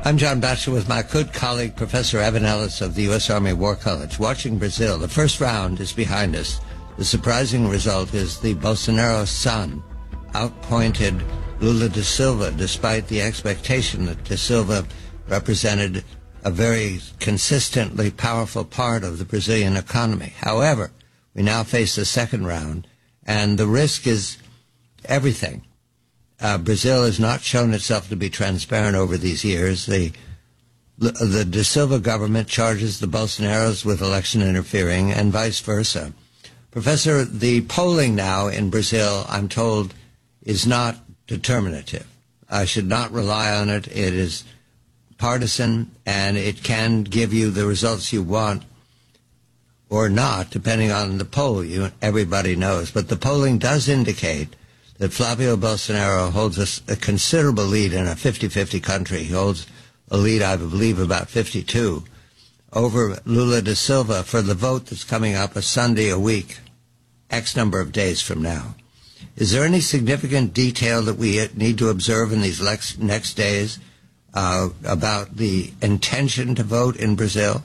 I'm John Batchelor with my good colleague, Professor Evan Ellis of the U.S. Army War College. Watching Brazil, the first round is behind us. The surprising result is the Bolsonaro son outpointed Lula da Silva, despite the expectation that da Silva represented a very consistently powerful part of the Brazilian economy. However, we now face the second round, and the risk is everything. Brazil has not shown itself to be transparent over these years. The da Silva government charges the Bolsonaros with election interfering and vice versa. Professor, the polling now in Brazil, I'm told, is not determinative. I should not rely on it. It is partisan, and it can give you the results you want or not, depending on the poll. Everybody knows. But the polling does indicate that Flavio Bolsonaro holds a considerable lead in a 50-50 country. He holds a lead, I believe, about 52 over Lula da Silva for the vote that's coming up a Sunday a week, X number of days from now. Is there any significant detail that we need to observe in these next days about the intention to vote in Brazil?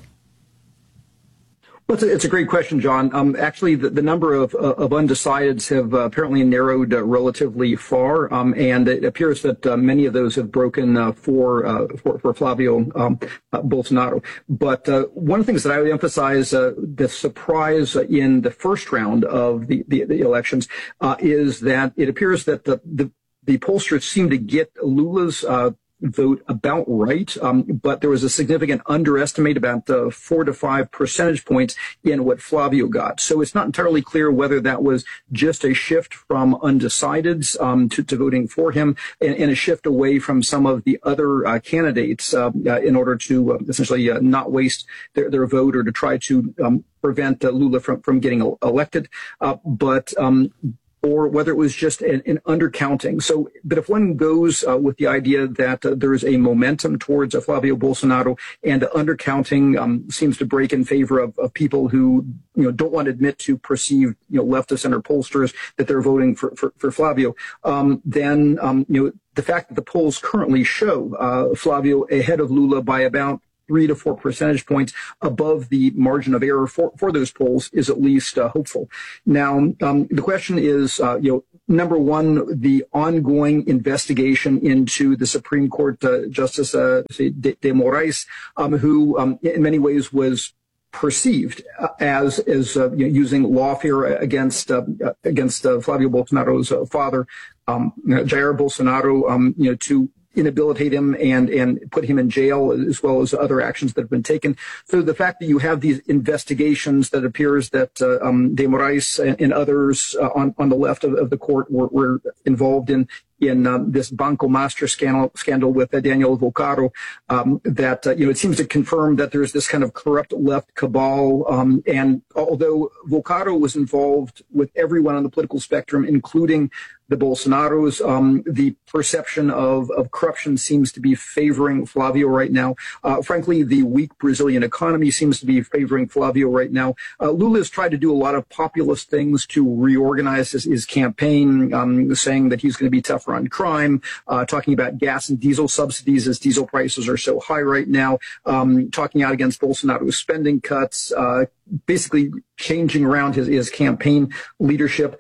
Well, it's a great question, John. Actually, the number of undecideds have apparently narrowed relatively far, and it appears that many of those have broken for Flavio Bolsonaro. But one of the things that I would emphasize, the surprise in the first round of the elections, is that it appears that the pollsters seem to get Lula's vote about right, but there was a significant underestimate, about 4 to 5 percentage points in what Flavio got. So it's not entirely clear whether that was just a shift from undecideds to voting for him, and a shift away from some of the other candidates in order to essentially not waste their vote, or to try to prevent Lula from getting elected. Or whether it was just an undercounting. So, but if one goes with the idea that there is a momentum towards Flavio Bolsonaro, and undercounting seems to break in favor of people who don't want to admit to perceived left of center pollsters that they're voting for Flavio, then the fact that the polls currently show Flavio ahead of Lula by about 3 to 4 percentage points above the margin of error for those polls is at least hopeful. Now, the question is, number one, the ongoing investigation into the Supreme Court Justice de Moraes, who in many ways was perceived as using lawfare against Flavio Bolsonaro's father, Jair Bolsonaro, to inhabilitate him and put him in jail, as well as other actions that have been taken. So the fact that you have these investigations that appears that de Moraes and others on the left of the court were involved in this Banco Master scandal with Daniel Volcaro, that it seems to confirm that there's this kind of corrupt left cabal. And although Volcaro was involved with everyone on the political spectrum, including the Bolsonaros, the perception of corruption seems to be favoring Flavio right now. Frankly, the weak Brazilian economy seems to be favoring Flavio right now. Lula has tried to do a lot of populist things to reorganize his campaign, saying that he's going to be tougher on crime, talking about gas and diesel subsidies as diesel prices are so high right now, talking out against Bolsonaro's spending cuts, basically changing around his campaign leadership.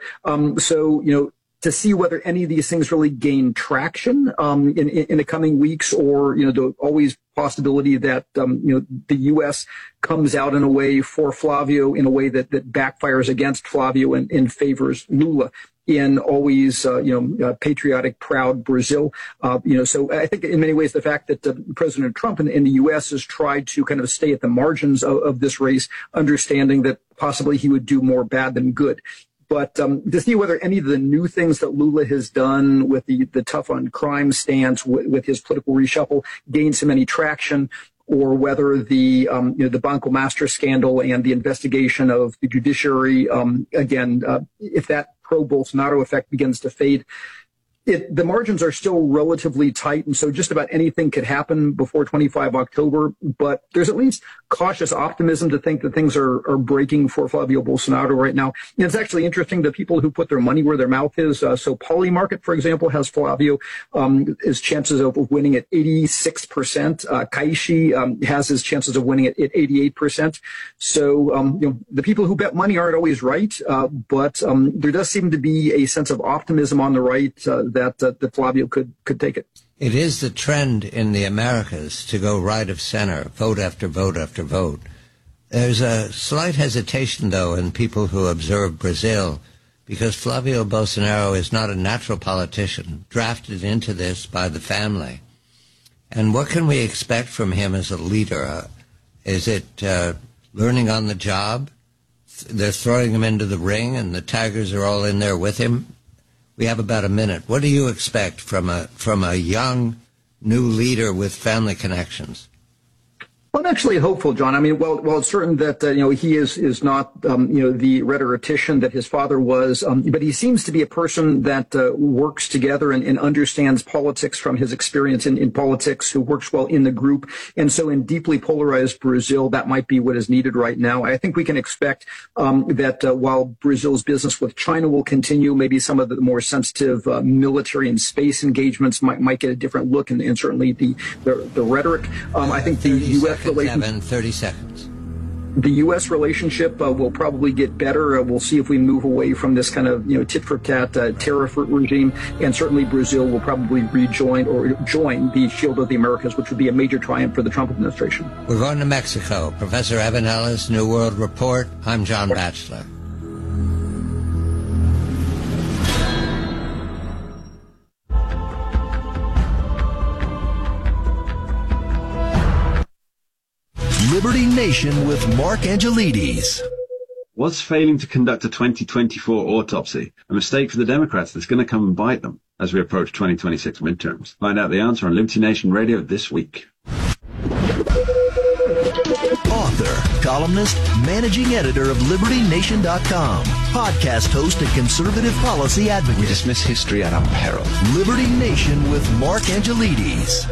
To see whether any of these things really gain traction in the coming weeks, or the always possibility that the U.S. comes out in a way for Flavio in a way that backfires against Flavio and favors Lula in always patriotic, proud Brazil. So I think in many ways the fact that President Trump in the U.S. has tried to kind of stay at the margins of this race, understanding that possibly he would do more bad than good. But to see whether any of the new things that Lula has done with the tough on crime stance, with his political reshuffle, gains him any traction, or whether the Banco Master scandal and the investigation of the judiciary, if that pro-Bolsonaro effect begins to fade, The margins are still relatively tight, and so just about anything could happen before 25 October. But there's at least cautious optimism to think that things are breaking for Flavio Bolsonaro right now. And it's actually interesting, the people who put their money where their mouth is. So Polymarket, for example, has Flavio his chances of winning at 86%. Kaishi has his chances of winning at 88%. So the people who bet money aren't always right, but there does seem to be a sense of optimism on the right that Flavio could take it. It is the trend in the Americas to go right of center, vote after vote after vote. There's a slight hesitation, though, in people who observe Brazil, because Flavio Bolsonaro is not a natural politician, drafted into this by the family. And what can we expect from him as a leader? Is it learning on the job? They're throwing him into the ring, and the Tigers are all in there with him. We have about a minute. What do you expect from a young new leader with family connections? Well, I'm actually hopeful, John. I mean, while it's certain that he is not the rhetorician that his father was, but he seems to be a person that works together and understands politics from his experience in politics, who works well in the group. And so in deeply polarized Brazil, that might be what is needed right now. I think we can expect that while Brazil's business with China will continue, maybe some of the more sensitive military and space engagements might get a different look, and certainly the rhetoric. I think the U.S. 30 seconds. The U.S. relationship will probably get better. We'll see if we move away from this kind of tit-for-tat tariff regime, and certainly Brazil will probably join the Shield of the Americas, which would be a major triumph for the Trump administration. We're going to Mexico. Professor Evan Ellis, New World Report. I'm John Batchelor. Liberty Nation with Mark Angelides. Was failing to conduct a 2024 autopsy a mistake for the Democrats that's going to come and bite them as we approach 2026 midterms? Find out the answer on Liberty Nation Radio this week. Author, columnist, managing editor of LibertyNation.com, podcast host and conservative policy advocate. We dismiss history at our peril. Liberty Nation with Mark Angelides.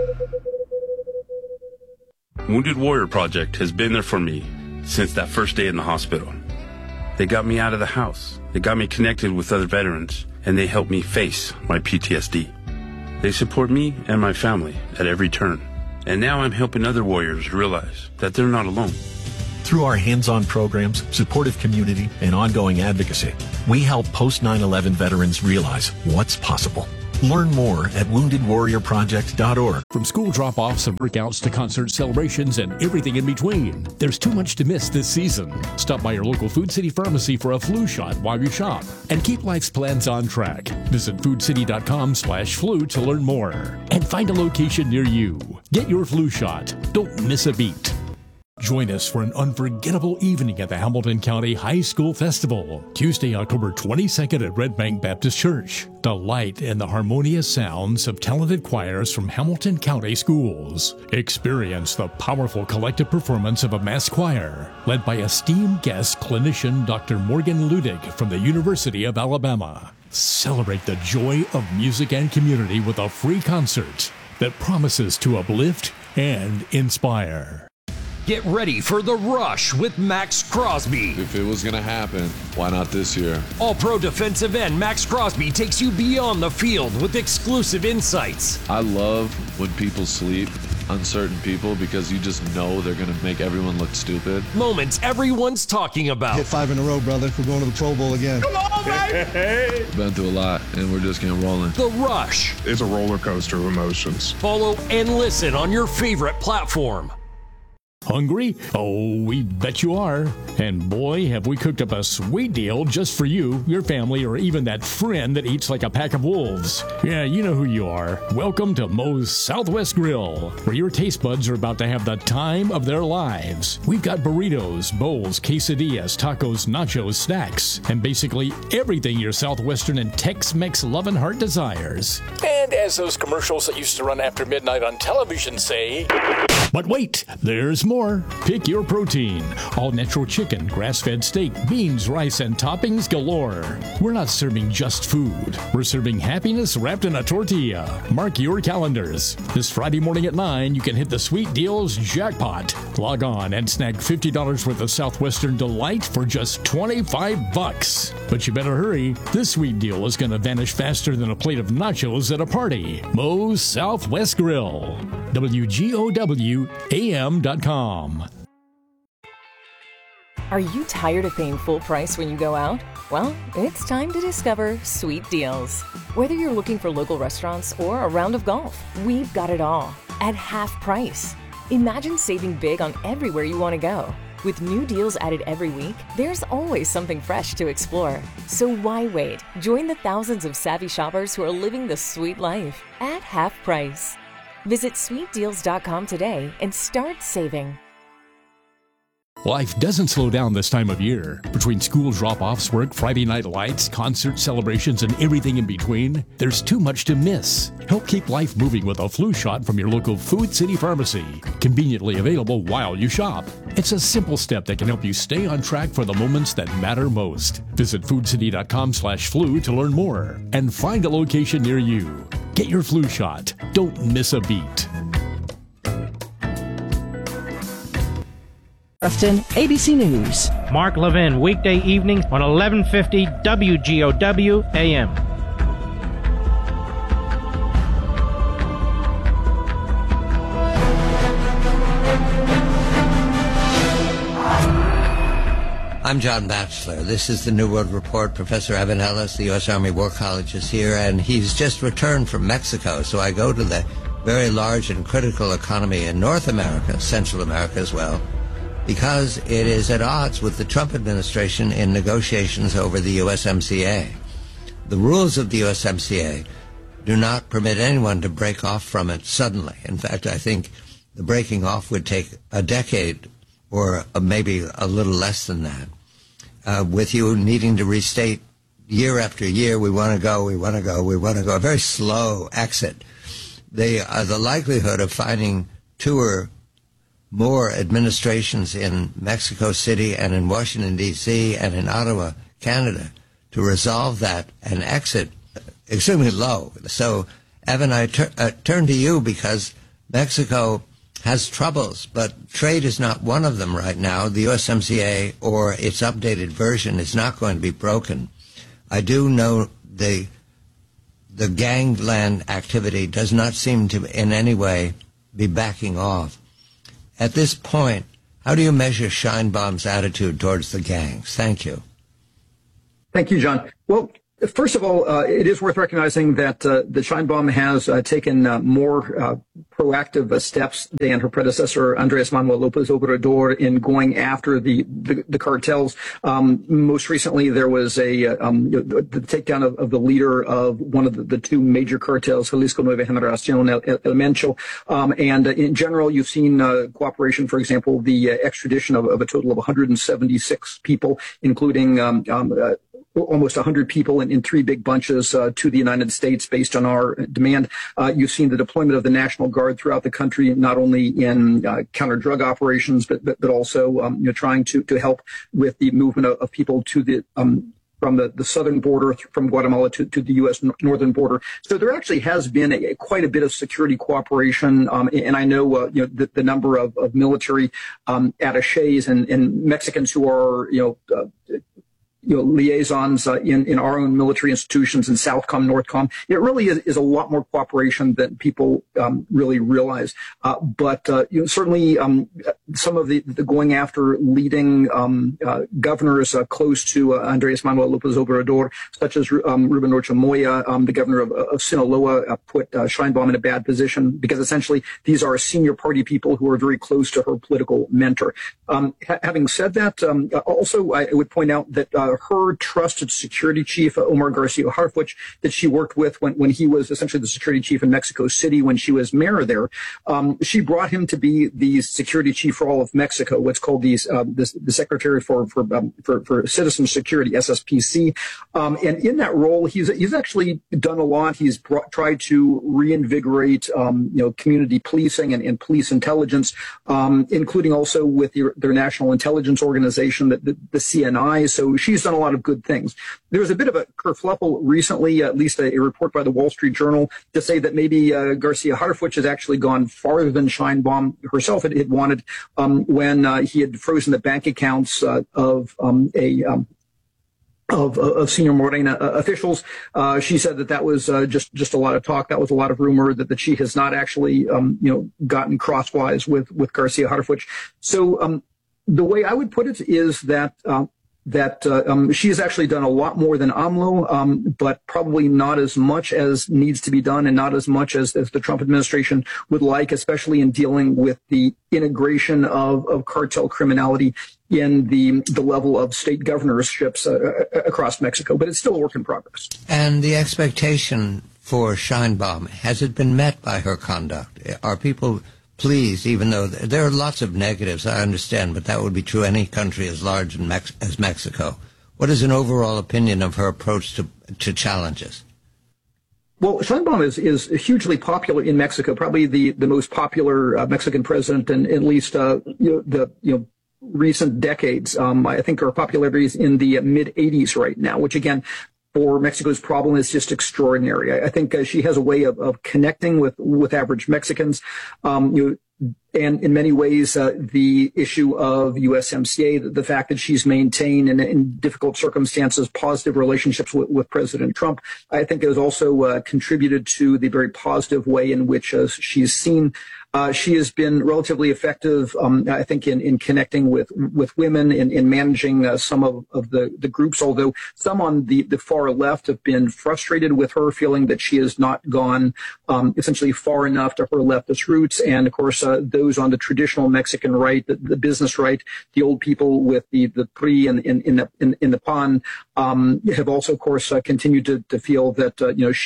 Wounded Warrior Project has been there for me since that first day in the hospital. They got me out of the house. They got me connected with other veterans, and they helped me face my PTSD. They support me and my family at every turn. And now I'm helping other warriors realize that they're not alone. Through our hands-on programs, supportive community, and ongoing advocacy, we help post-9/11 veterans realize what's possible. Learn more at woundedwarriorproject.org. From school drop-offs and workouts to concert celebrations and everything in between, there's too much to miss this season. Stop by your local Food City pharmacy for a flu shot while you shop and keep life's plans on track. Visit foodcity.com/flu to learn more and find a location near you. Get your flu shot. Don't miss a beat. Join us for an unforgettable evening at the Hamilton County High School Festival, Tuesday, October 22nd at Red Bank Baptist Church. Delight in the harmonious sounds of talented choirs from Hamilton County schools. Experience the powerful collective performance of a mass choir, led by esteemed guest clinician Dr. Morgan Ludig from the University of Alabama. Celebrate the joy of music and community with a free concert that promises to uplift and inspire. Get ready for The Rush with Max Crosby. If it was going to happen, why not this year? All-pro defensive end Max Crosby takes you beyond the field with exclusive insights. I love when people sleep, uncertain people, because you just know they're going to make everyone look stupid. Moments everyone's talking about. Hit 5 in a row, brother. We're going to the Pro Bowl again. Come on, baby! Been through a lot, and we're just getting rolling. The Rush. It's a roller coaster of emotions. Follow and listen on your favorite platform. Hungry? Oh, we bet you are. And boy, have we cooked up a sweet deal just for you, your family, or even that friend that eats like a pack of wolves. Yeah, you know who you are. Welcome to Moe's Southwest Grill, where your taste buds are about to have the time of their lives. We've got burritos, bowls, quesadillas, tacos, nachos, snacks, and basically everything your Southwestern and Tex-Mex loving heart desires. And as those commercials that used to run after midnight on television say... But wait, there's more. more. Pick your protein. All natural chicken, grass-fed steak, beans, rice, and toppings galore. We're not serving just food. We're serving happiness wrapped in a tortilla. Mark your calendars. This Friday morning at 9, you can hit the Sweet Deals jackpot. Log on and snag $50 worth of Southwestern Delight for just $25. But you better hurry. This sweet deal is going to vanish faster than a plate of nachos at a party. Moe's Southwest Grill. WGOWAM.com. Are you tired of paying full price when you go out? Well, it's time to discover Sweet Deals. Whether you're looking for local restaurants or a round of golf, we've got it all at half price. Imagine saving big on everywhere you want to go. With new deals added every week, there's always something fresh to explore. So why wait? Join the thousands of savvy shoppers who are living the sweet life at half price. Visit sweetdeals.com today and start saving. Life doesn't slow down this time of year. Between school drop-offs, work, Friday night lights, concert celebrations, and everything in between, there's too much to miss. Help keep life moving with a flu shot from your local Food City Pharmacy. Conveniently available while you shop. It's a simple step that can help you stay on track for the moments that matter most. Visit foodcity.com/flu to learn more and find a location near you. Get your flu shot. Don't miss a beat. ABC News. Mark Levin, weekday evening on 1150 WGOW AM. I'm John Batchelor. This is the New World Report. Professor Evan Ellis, the U.S. Army War College, is here, and he's just returned from Mexico. So I go to the very large and critical economy in North America, Central America as well, because it is at odds with the Trump administration in negotiations over the USMCA. The rules of the USMCA do not permit anyone to break off from it suddenly. In fact, I think the breaking off would take a decade or maybe a little less than that, with you needing to restate year after year, we want to go, we want to go, we want to go, a very slow exit. The likelihood of finding two or more administrations in Mexico City and in Washington, D.C. and in Ottawa, Canada, to resolve that and exit extremely low. So, Evan, I turn to you because Mexico has troubles, but trade is not one of them right now. The USMCA or its updated version is not going to be broken. I do know the gangland activity does not seem to in any way be backing off. At this point, how do you measure Sheinbaum's attitude towards the gangs? Thank you. Thank you, John. Well, first of all, it is worth recognizing that the Sheinbaum has taken more proactive steps than her predecessor, Andres Manuel Lopez Obrador, in going after the cartels. Most recently, there was the takedown of the leader of one of the two major cartels, Jalisco Nueva Generación, El Mencho. And in general, you've seen cooperation, for example, the extradition of a total of 176 people, including almost 100 people in three big bunches to the United States based on our demand. You've seen the deployment of the National Guard throughout the country, not only in counter-drug operations, but also trying to help with the movement of people to the from the southern border, from Guatemala to the U.S. northern border. So there actually has been quite a bit of security cooperation, and I know the number of military attachés and Mexicans who are liaisons in our own military institutions in Southcom, Northcom. It really is a lot more cooperation than people really realize. But certainly some of the going after leading governors close to Andres Manuel Lopez Obrador, such as Ruben Rocha Moya, the governor of Sinaloa, put Sheinbaum in a bad position because essentially these are senior party people who are very close to her political mentor. Having said that, also I would point out that her trusted security chief, Omar Garcia Harfuch, that she worked with when he was essentially the security chief in Mexico City when she was mayor there. She brought him to be the security chief for all of Mexico, what's called the Secretary for Citizen Security, SSPC. And in that role, he's actually done a lot. He's tried to reinvigorate, community policing and police intelligence, including also with their national intelligence organization, the CNI. So she's done a lot of good things. There was a bit of a kerfluffle recently, at least a report by the Wall Street Journal, to say that maybe Garcia Harfuch has actually gone farther than Sheinbaum herself had wanted when he had frozen the bank accounts of senior Morena officials. She said that was just a lot of talk. That was a lot of rumor that she has not actually gotten crosswise with Garcia Harfuch. So the way I would put it is that she has actually done a lot more than AMLO, but probably not as much as needs to be done and not as much as the Trump administration would like, especially in dealing with the integration of cartel criminality in the level of state governorships across Mexico. But it's still a work in progress. And the expectation for Sheinbaum, has it been met by her conduct? Are people pleased, even though there are lots of negatives, I understand, but that would be true any country as large as Mexico. What is an overall opinion of her approach to challenges? Well, Sheinbaum is hugely popular in Mexico, probably the most popular Mexican president in at least recent decades. I think her popularity is in the mid-80s right now, which again, for Mexico's problem is just extraordinary. I think she has a way of connecting with average Mexicans. And in many ways, the issue of USMCA, the fact that she's maintained in difficult circumstances positive relationships with President Trump, I think has also contributed to the very positive way in which she's seen. She has been relatively effective, I think, in connecting with women, in managing some of the groups, although some on the far left have been frustrated with her, feeling that she has not gone essentially far enough to her leftist roots. And, of course, those on the traditional Mexican right, the business right, the old people with the PRI and in the PAN, have also, of course, continued to feel that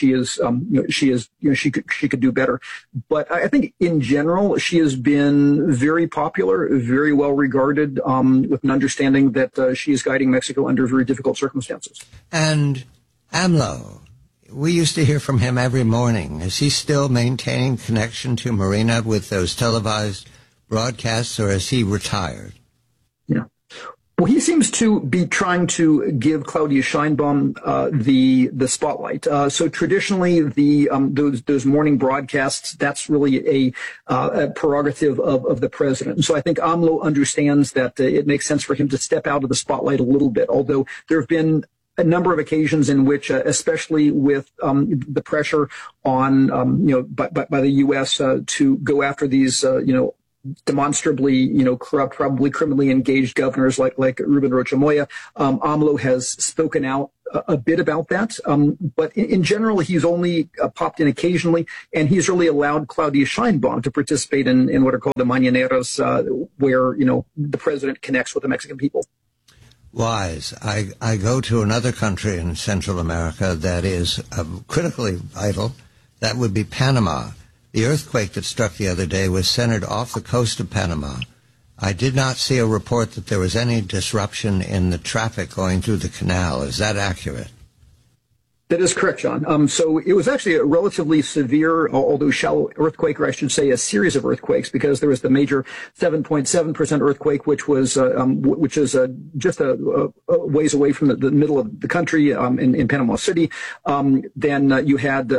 she could do better. But I think in general, she has been very popular, very well regarded, with an understanding that she is guiding Mexico under very difficult circumstances. And AMLO, we used to hear from him every morning. Is he still maintaining connection to Marina with those televised broadcasts, or has he retired? Yeah. Well, he seems to be trying to give Claudia Sheinbaum the spotlight. So traditionally, those morning broadcasts, that's really a prerogative of the president. And so I think AMLO understands that it makes sense for him to step out of the spotlight a little bit, although there have been a number of occasions in which, especially with the pressure on by the U.S. To go after these demonstrably, corrupt, probably criminally engaged governors like Ruben Rocha Moya, AMLO has spoken out a bit about that. But in general, he's only popped in occasionally, and he's really allowed Claudia Sheinbaum to participate in what are called the mañaneras, where, the president connects with the Mexican people. Wise. I go to another country in Central America that is critically vital. That would be Panama. The earthquake that struck the other day was centered off the coast of Panama. I did not see a report that there was any disruption in the traffic going through the canal. Is that accurate? That is correct, John. So it was actually a relatively severe, although shallow earthquake, or I should say a series of earthquakes, because there was the major 7.7% earthquake, which is just a ways away from the middle of the country, in Panama City. Then you had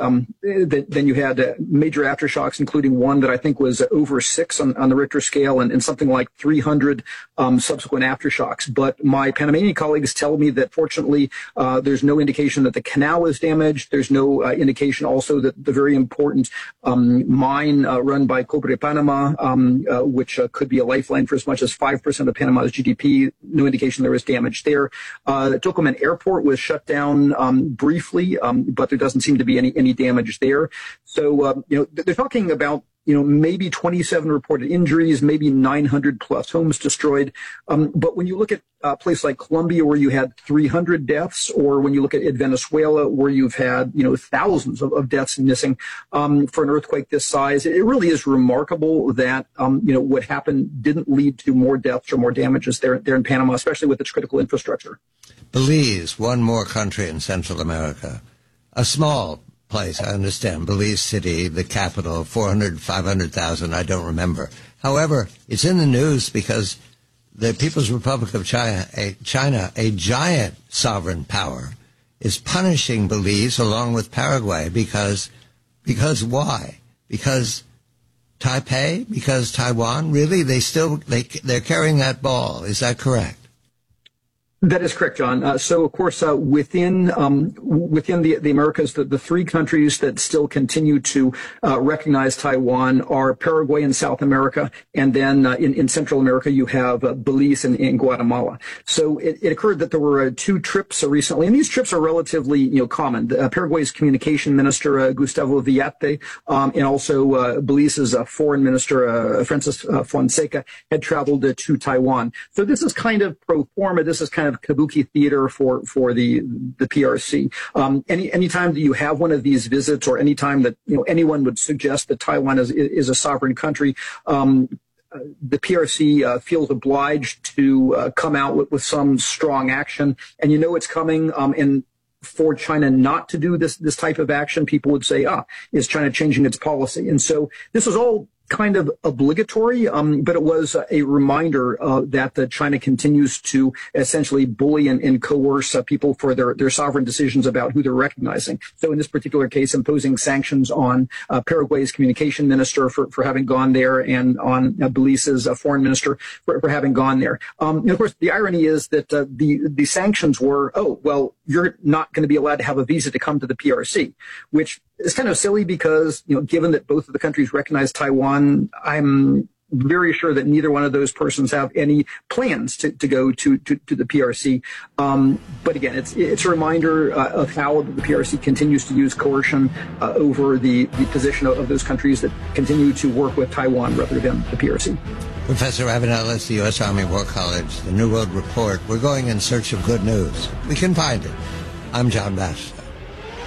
major aftershocks, including one that I think was over 6 on the Richter scale, and something like 300 subsequent aftershocks. But my Panamanian colleagues tell me that fortunately there's no indication that the canal is damaged. There's no indication also that the very important mine run by Cobre Panama, which could be a lifeline for as much as 5% of Panama's GDP, no indication there was damage there. The Tocumen airport was shut down briefly, but there doesn't seem to be any damage there. So, they're talking about maybe 27 reported injuries, maybe 900 plus homes destroyed. But when you look at a place like Colombia, where you had 300 deaths, or when you look at Venezuela, where you've had, thousands of deaths missing, for an earthquake this size, it really is remarkable that, what happened didn't lead to more deaths or more damages there in Panama, especially with its critical infrastructure. Belize, one more country in Central America, a small place, I understand, Belize City, the capital, 400, 500,000, I don't remember. However, it's in the news because the People's Republic of China, a giant sovereign power, is punishing Belize along with Paraguay because why? Because Taipei? Because Taiwan? Really? They're carrying that ball. Is that correct? That is correct, John. So, of course, within the Americas, the three countries that still continue to recognize Taiwan are Paraguay in South America, and then in Central America you have Belize and Guatemala. So it occurred that there were two trips recently, and these trips are relatively common. Paraguay's communication minister Gustavo Villate, and also Belize's foreign minister Francis Fonseca had traveled to Taiwan. So this is kind of pro forma. This is kind of kabuki theater for the PRC. Anytime that you have one of these visits, or anytime that anyone would suggest that Taiwan is a sovereign country, the PRC feels obliged to come out with some strong action, and it's coming. And for China not to do this type of action, people would say, is China changing its policy? And so this was all kind of obligatory, but it was a reminder that China continues to essentially bully and coerce people for their sovereign decisions about who they're recognizing. So in this particular case, imposing sanctions on Paraguay's communication minister for having gone there, and on Belize's foreign minister for having gone there. And of course, the irony is that the sanctions were, you're not going to be allowed to have a visa to come to the PRC, which is kind of silly because, given that both of the countries recognize Taiwan, I'm very sure that neither one of those persons have any plans to go to the PRC. But again, it's a reminder of how the PRC continues to use coercion over the position of those countries that continue to work with Taiwan rather than the PRC. Professor Evan Ellis, the U.S. Army War College, the New World Report. We're going in search of good news. We can find it. I'm John Bass.